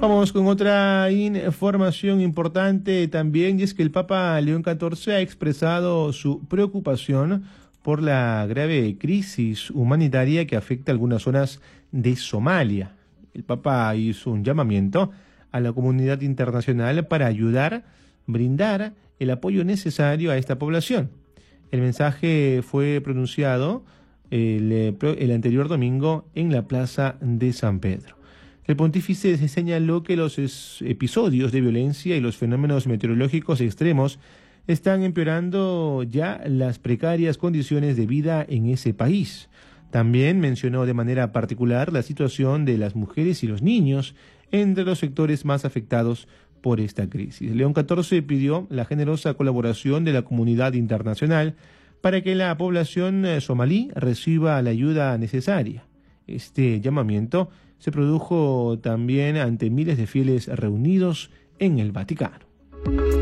Vamos con otra información importante también, y es que el Papa León XIV ha expresado su preocupación por la grave crisis humanitaria que afecta a algunas zonas de Somalia. El Papa hizo un llamamiento a la comunidad internacional para ayudar, brindar el apoyo necesario a esta población. El mensaje fue pronunciado el anterior domingo en la Plaza de San Pedro. El pontífice señaló que los episodios de violencia y los fenómenos meteorológicos extremos están empeorando ya las precarias condiciones de vida en ese país. También mencionó de manera particular la situación de las mujeres y los niños entre los sectores más afectados por esta crisis. León XIV pidió la generosa colaboración de la comunidad internacional para que la población somalí reciba la ayuda necesaria. Este llamamiento se produjo también ante miles de fieles reunidos en el Vaticano.